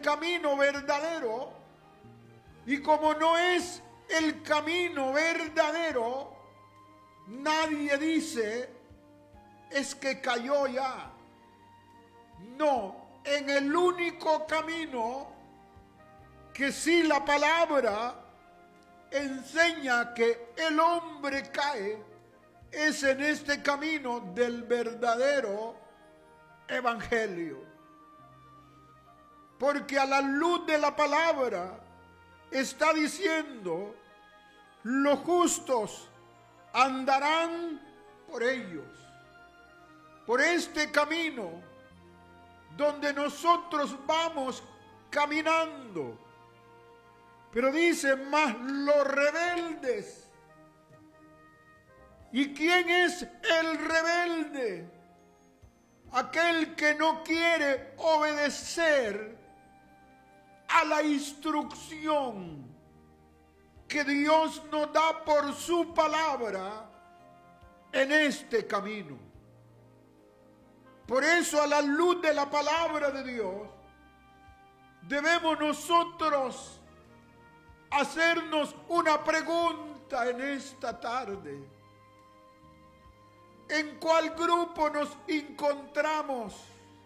camino verdadero, y como no es el camino verdadero, nadie dice es que cayó ya. No, en el único camino que sí la palabra enseña que el hombre cae es en este camino del verdadero evangelio. Porque a la luz de la palabra está diciendo, los justos andarán por ellos, por este camino donde nosotros vamos caminando. Pero dice, más los rebeldes. ¿Y quién es el rebelde? Aquel que no quiere obedecer a la instrucción que Dios nos da por su palabra en este camino. Por eso, a la luz de la palabra de Dios, debemos nosotros hacernos una pregunta en esta tarde. ¿En cuál grupo nos encontramos?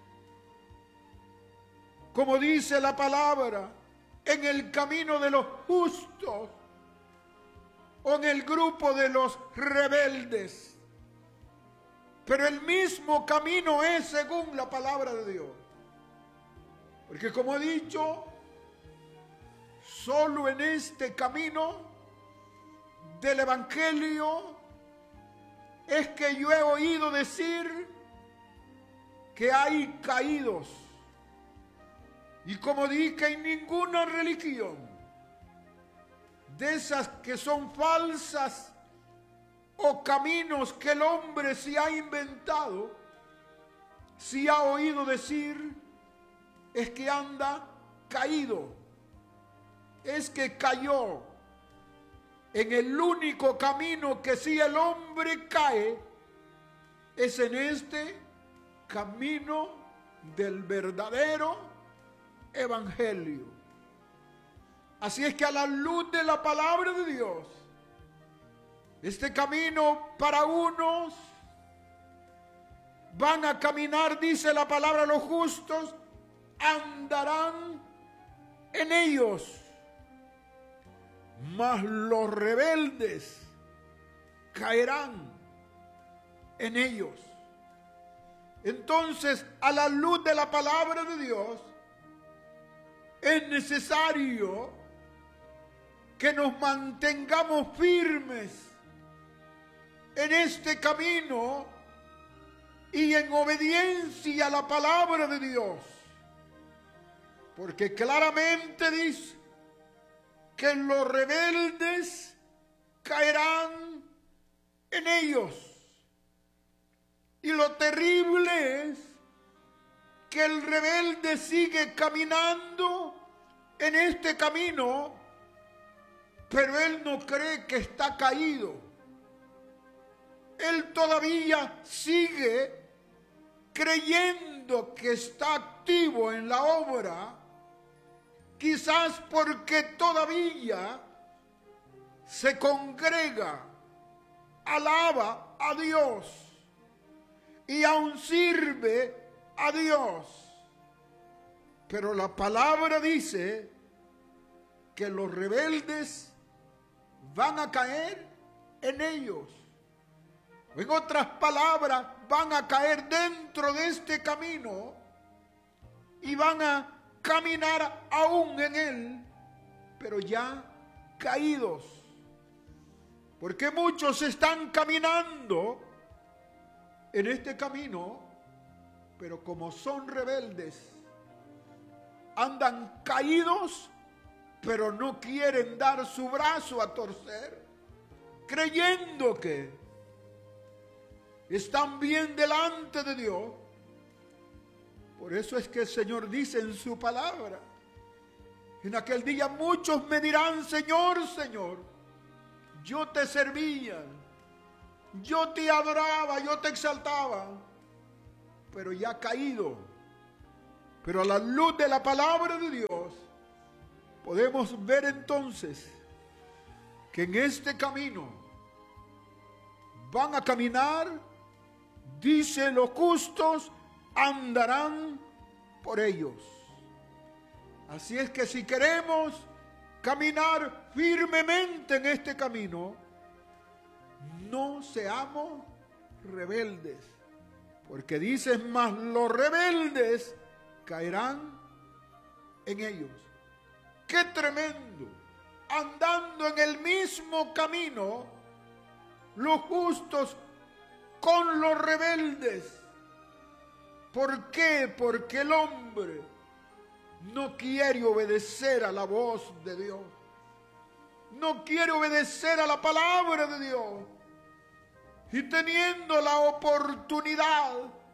Como dice la palabra, ¿en el camino de los justos o en el grupo de los rebeldes? Pero el mismo camino es según la palabra de Dios. Porque como he dicho, solo en este camino del evangelio es que yo he oído decir que hay caídos. Y como dije, en ninguna religión de esas que son falsas o caminos que el hombre se ha inventado, si ha oído decir es que anda caído, es que cayó. En el único camino que si el hombre cae es en este camino del verdadero evangelio. Así es que a la luz de la palabra de Dios, este camino para unos van a caminar, dice la palabra, los justos andarán en ellos, mas los rebeldes caerán en ellos. Entonces, a la luz de la palabra de Dios, es necesario que nos mantengamos firmes en este camino y en obediencia a la palabra de Dios. Porque claramente dice que los rebeldes caerán en ellos. Y lo terrible es que el rebelde sigue caminando en este camino, pero él no cree que está caído. Él todavía sigue creyendo que está activo en la obra, quizás porque todavía se congrega, alaba a Dios y aún sirve a Dios. Pero la palabra dice que los rebeldes van a caer en ellos. En otras palabras, van a caer dentro de este camino y van a caminar aún en él, pero ya caídos. Porque muchos están caminando en este camino, pero como son rebeldes, andan caídos, pero no quieren dar su brazo a torcer, creyendo que están bien delante de Dios. Por eso es que el Señor dice en su palabra, en aquel día muchos me dirán, Señor, Señor, yo te servía, yo te adoraba, yo te exaltaba, pero ya caído, Pero a la luz de la palabra de Dios, podemos ver entonces que en este camino van a caminar, dice, los justos andarán por ellos. Así es que si queremos caminar firmemente en este camino, no seamos rebeldes, porque dices, mas los rebeldes caerán en ellos. ¡Qué tremendo! Andando en el mismo camino, los justos con los rebeldes. ¿Por qué? Porque el hombre no quiere obedecer a la voz de Dios. No quiere obedecer a la palabra de Dios. Y teniendo la oportunidad,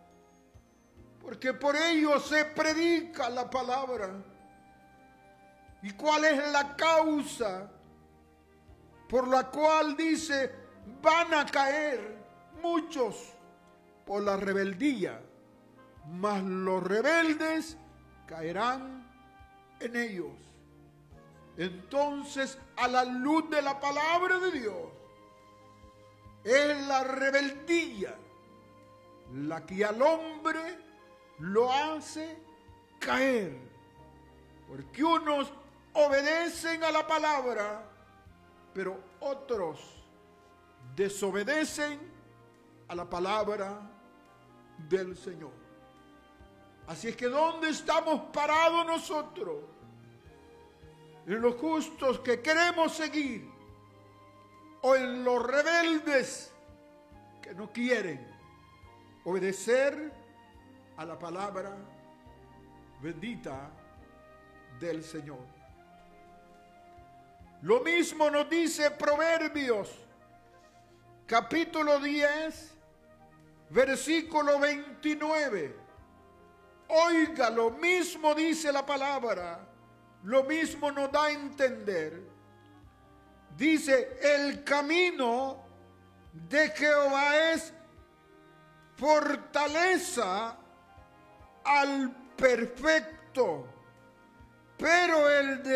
porque por ello se predica la palabra. ¿Y cuál es la causa por la cual dice van a caer muchos? Por la rebeldía, mas los rebeldes caerán en ellos. Entonces, a la luz de la palabra de Dios, es la rebeldía la que al hombre lo hace caer, porque unos obedecen a la palabra, pero otros desobedecen a la palabra del Señor. Así es que ¿dónde estamos parados nosotros? ¿En los justos que queremos seguir o en los rebeldes que no quieren obedecer a la palabra bendita del Señor? Lo mismo nos dice Proverbios, capítulo 10, versículo 29. Oiga, lo mismo dice la palabra, lo mismo nos da a entender. Dice, el camino de Jehová es fortaleza al perfecto, pero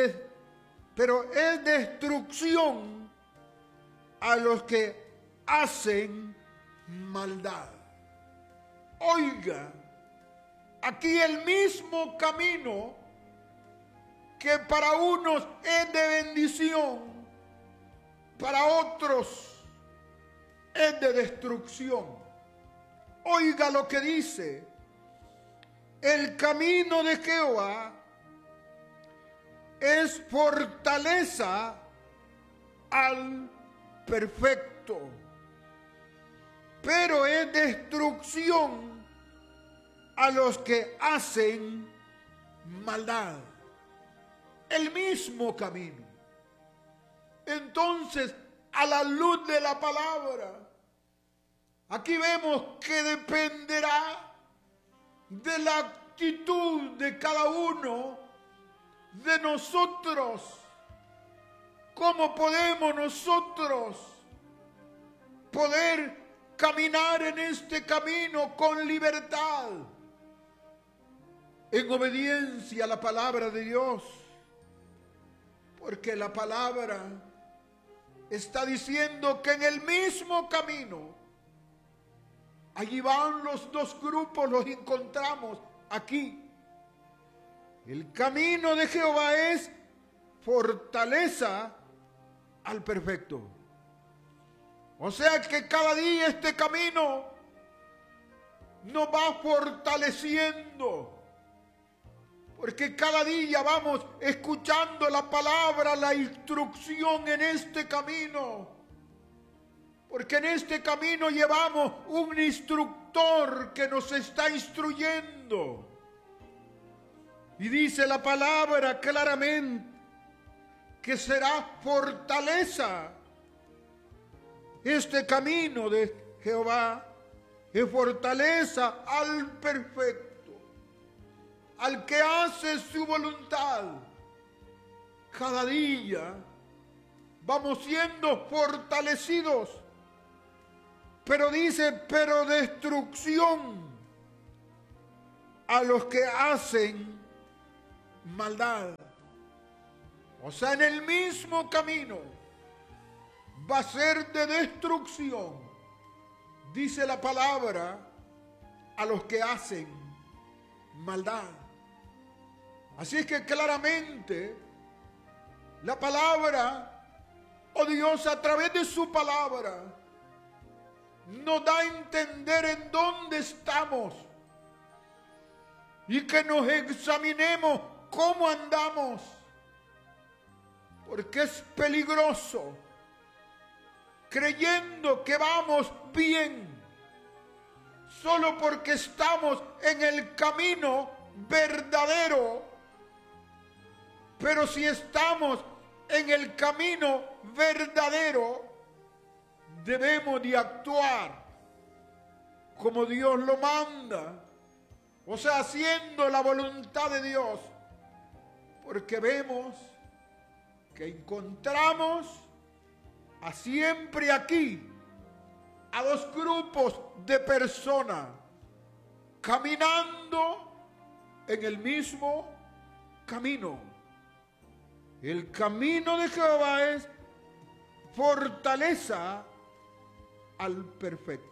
es destrucción a los que hacen maldad. Oiga, aquí el mismo camino que para unos es de bendición, para otros es de destrucción. Oiga lo que dice, el camino de Jehová es fortaleza al perfecto, pero es destrucción a los que hacen maldad. El mismo camino. Entonces, a la luz de la palabra, aquí vemos que dependerá de la actitud de cada uno de nosotros. ¿Cómo podemos nosotros poder caminar en este camino con libertad, en obediencia a la palabra de Dios? Porque la palabra está diciendo que en el mismo camino, allí van los dos grupos, los encontramos aquí. El camino de Jehová es fortaleza al perfecto. O sea que cada día este camino nos va fortaleciendo, porque cada día vamos escuchando la palabra, la instrucción en este camino. Porque en este camino llevamos un instructor que nos está instruyendo. Y dice la palabra claramente que será fortaleza. Este camino de Jehová es fortaleza al perfecto, al que hace su voluntad. Cada día vamos siendo fortalecidos. Pero dice, pero destrucción a los que hacen maldad. O sea, en el mismo camino va a ser de destrucción, dice la palabra, a los que hacen maldad. Así es que claramente la palabra, o Dios a través de su palabra, nos da a entender en dónde estamos y que nos examinemos cómo andamos, porque es peligroso creyendo que vamos bien solo porque estamos en el camino verdadero. Pero si estamos en el camino verdadero, debemos de actuar como Dios lo manda, o sea, haciendo la voluntad de Dios, porque vemos que encontramos siempre aquí a dos grupos de personas caminando en el mismo camino. El camino de Jehová es fortaleza al perfecto,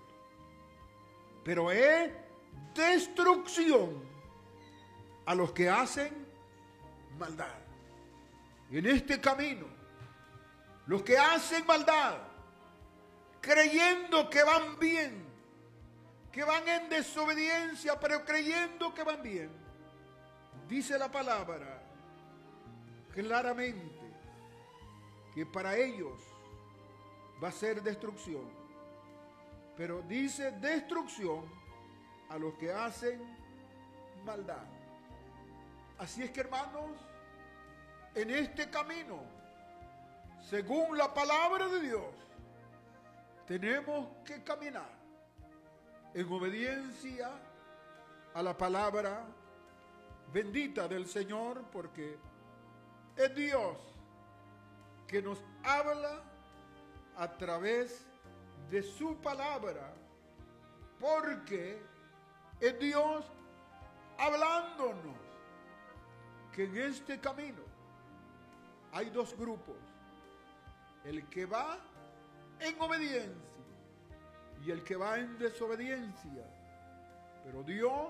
pero es destrucción a los que hacen maldad. En este camino, los que hacen maldad, creyendo que van bien, que van en desobediencia, pero creyendo que van bien, dice la palabra claramente que para ellos va a ser destrucción. Pero dice destrucción a los que hacen maldad. Así es que, hermanos, en este camino, según la palabra de Dios, tenemos que caminar en obediencia a la palabra bendita del Señor, porque es Dios que nos habla a través de su palabra, porque es Dios hablándonos que en este camino hay dos grupos: el que va en obediencia y el que va en desobediencia. Pero Dios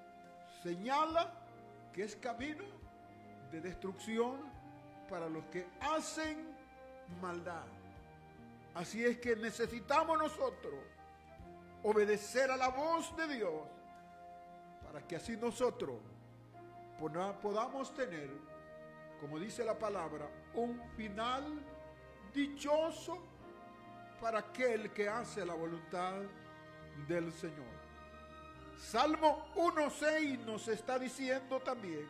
señala que es camino de destrucción para los que hacen maldad. Así es que necesitamos nosotros obedecer a la voz de Dios, para que así nosotros podamos tener, como dice la palabra, un final dichoso para aquel que hace la voluntad del Señor. Salmo 1:6 nos está diciendo también: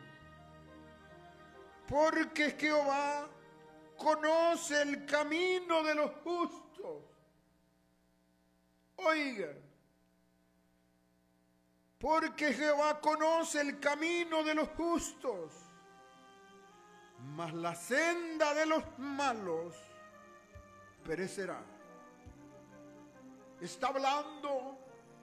porque Jehová conoce el camino de los justos. Oigan, porque Jehová conoce el camino de los justos, mas la senda de los malos perecerá. Está hablando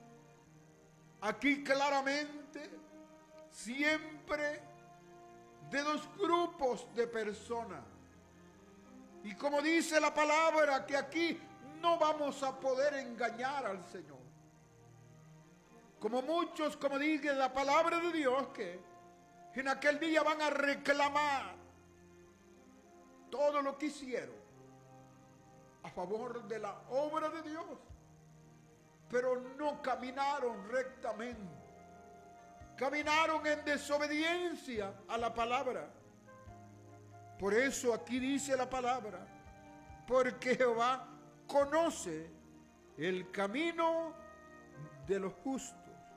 aquí claramente siempre de dos grupos de personas. Y como dice la palabra, que aquí no vamos a poder engañar al Señor. Como muchos, como dice la palabra de Dios, que en aquel día van a reclamar todo lo que hicieron a favor de la obra de Dios, pero no caminaron rectamente, caminaron en desobediencia a la palabra. Por eso aquí dice la palabra: porque Jehová conoce el camino de los justos.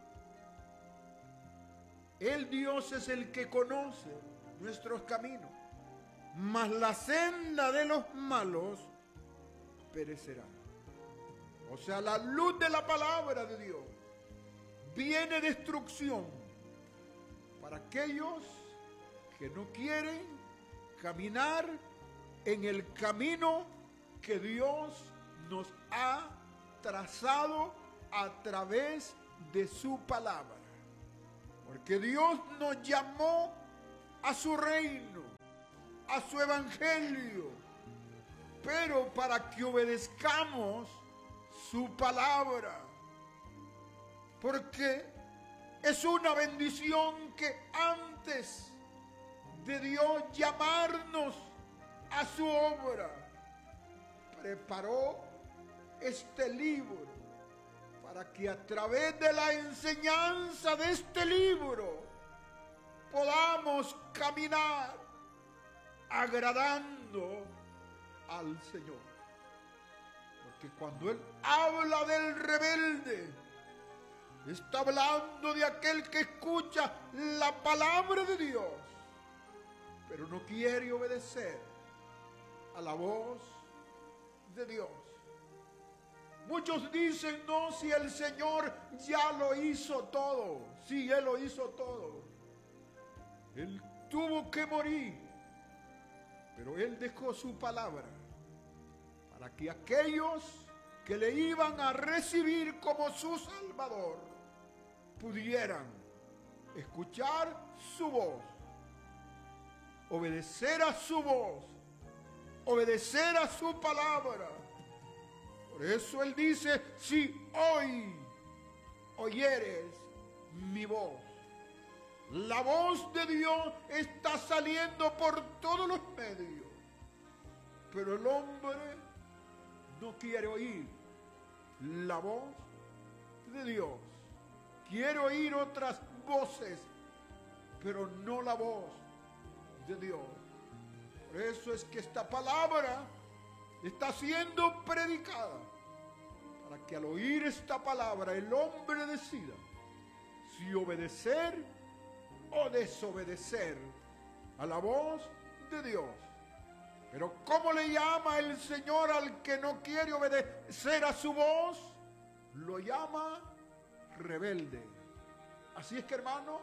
El Dios es el que conoce nuestros caminos, mas la senda de los malos perecerá. O sea, la luz de la palabra de Dios viene destrucción para aquellos que no quieren caminar en el camino que Dios nos ha trazado a través de su palabra. Porque Dios nos llamó a su reino, a su evangelio, pero para que obedezcamos su palabra. Porque es una bendición que antes de Dios llamarnos a su obra, preparó este libro para que a través de la enseñanza de este libro podamos caminar agradando al Señor. Porque cuando Él habla del rebelde, está hablando de aquel que escucha la palabra de Dios, pero no quiere obedecer a la voz de Dios. Muchos dicen, no, si el Señor ya lo hizo todo. Sí, Él lo hizo todo. Él tuvo que morir, pero Él dejó su palabra para que aquellos que le iban a recibir como su Salvador pudieran escuchar su voz, obedecer a su voz, obedecer a su palabra. Por eso Él dice, si hoy oyeres mi voz. La voz de Dios está saliendo por todos los medios, pero el hombre no quiere oír la voz de Dios. Quiere oír otras voces, pero no la voz de Dios. Por eso es que esta palabra está siendo predicada, para que al oír esta palabra el hombre decida si obedecer o desobedecer a la voz de Dios. Pero ¿cómo le llama el Señor al que no quiere obedecer a su voz? Lo llama rebelde. Así es que, hermano,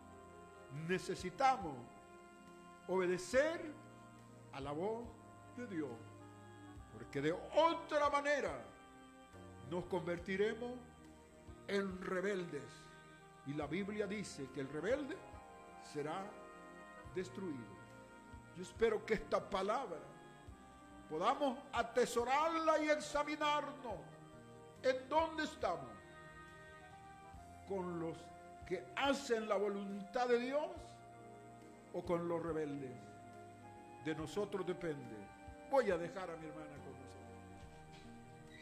necesitamos obedecer a la voz de Dios, porque de otra manera nos convertiremos en rebeldes. Y la Biblia dice que el rebelde será destruido. Yo espero que esta palabra podamos atesorarla y examinarnos en dónde estamos, con los que hacen la voluntad de Dios o con los rebeldes. De nosotros depende. Voy a dejar a mi hermana con nosotros.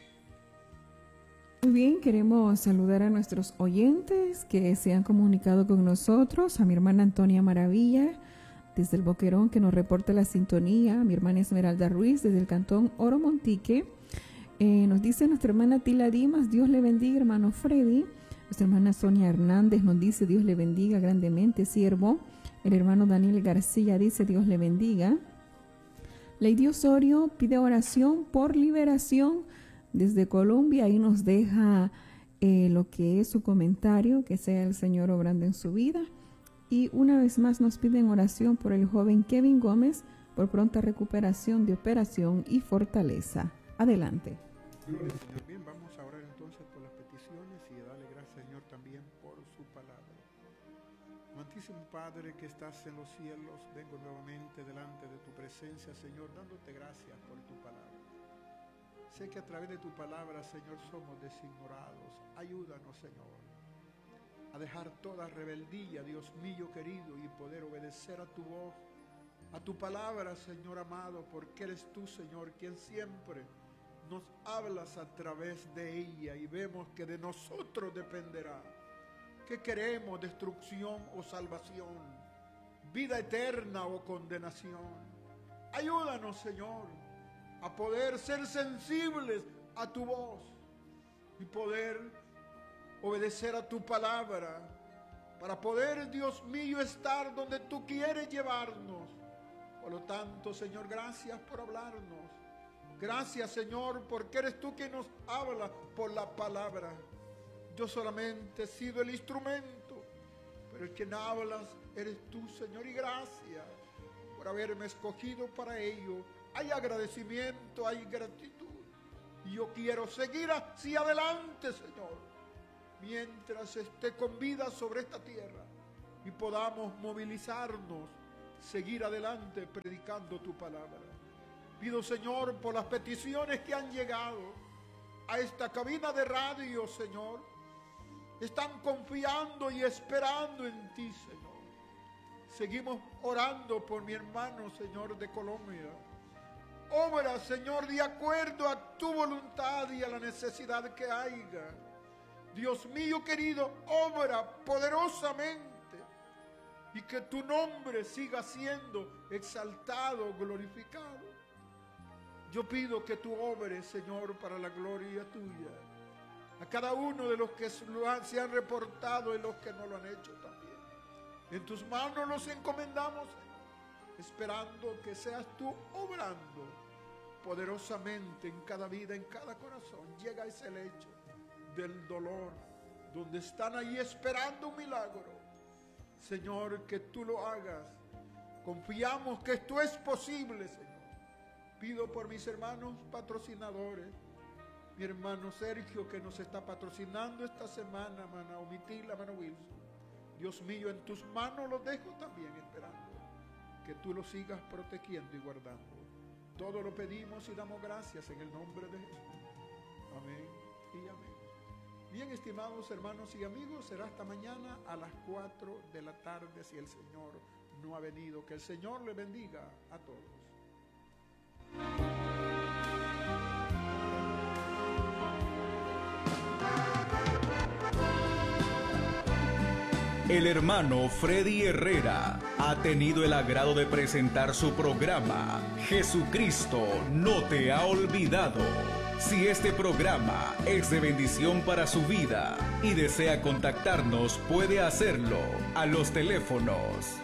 Muy bien, queremos saludar a nuestros oyentes que se han comunicado con nosotros, a mi hermana Antonia Maravilla desde el Boquerón, que nos reporta la sintonía, a mi hermana Esmeralda Ruiz desde el cantón Oro Montique. Nos dice nuestra hermana Tila Dimas, Dios le bendiga, hermano Freddy. Nuestra hermana Sonia Hernández nos dice, Dios le bendiga grandemente, siervo. El hermano Daniel García dice, Dios le bendiga. Lady Osorio pide oración por liberación desde Colombia y nos deja lo que es su comentario, que sea el Señor obrando en su vida. Y una vez más nos piden oración por el joven Kevin Gómez por pronta recuperación de operación y fortaleza. Adelante. Gloria al Señor. Bien, vamos a orar entonces por las peticiones y a darle gracias al Señor también por su palabra. Amantísimo Padre que estás en los cielos, vengo nuevamente delante de tu presencia, Señor, dándote gracias por tu palabra. Sé que a través de tu palabra, Señor, somos designorados. Ayúdanos, Señor, a dejar toda rebeldía, Dios mío querido, y poder obedecer a tu voz, a tu palabra, Señor amado, porque eres tú, Señor, quien siempre nos hablas a través de ella y vemos que de nosotros dependerá. ¿Qué queremos? ¿Destrucción o salvación? ¿Vida eterna o condenación? Ayúdanos, Señor, a poder ser sensibles a tu voz y poder obedecer a tu palabra para poder, Dios mío, estar donde tú quieres llevarnos. Por lo tanto, Señor, gracias por hablarnos. Gracias, Señor, porque eres tú quien nos habla por la palabra. Yo solamente he sido el instrumento, pero el quien hablas eres tú, Señor, y gracias por haberme escogido para ello. Hay agradecimiento, hay gratitud, y yo quiero seguir hacia adelante, Señor, mientras esté con vida sobre esta tierra. y podamos movilizarnos, seguir adelante predicando tu palabra. Pido, Señor, por las peticiones que han llegado a esta cabina de radio, Señor. Están confiando y esperando en ti, Señor. Seguimos orando por mi hermano, Señor, de Colombia. Obra, Señor, de acuerdo a tu voluntad y a la necesidad que haya. Dios mío querido, obra poderosamente y que tu nombre siga siendo exaltado, glorificado. Yo pido que tú obres, Señor, para la gloria tuya. A cada uno de los que se han reportado y los que no lo han hecho también. En tus manos los encomendamos, Señor, esperando que seas tú obrando poderosamente en cada vida, en cada corazón. Llega ese lecho del dolor, donde están ahí esperando un milagro. Señor, que tú lo hagas. Confiamos que esto es posible, Señor. Pido por mis hermanos patrocinadores, mi hermano Sergio, que nos está patrocinando esta semana, hermana Omitila, hermano Wilson. Dios mío, en tus manos los dejo también esperando que tú los sigas protegiendo y guardando. Todo lo pedimos y damos gracias en el nombre de Jesús. Amén y amén. Bien, estimados hermanos y amigos, será hasta mañana a las 4 de la tarde si el Señor no ha venido. Que el Señor le bendiga a todos. El hermano Freddy Herrera ha tenido el agrado de presentar su programa Jesucristo no te ha olvidado. Si este programa es de bendición para su vida y desea contactarnos, puede hacerlo a los teléfonos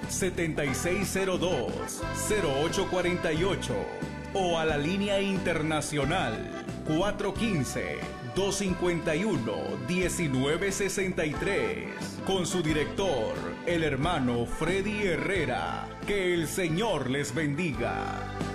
7602-0848 o a la línea internacional 415-251-1963 con su director, el hermano Freddy Herrera. Que el Señor les bendiga.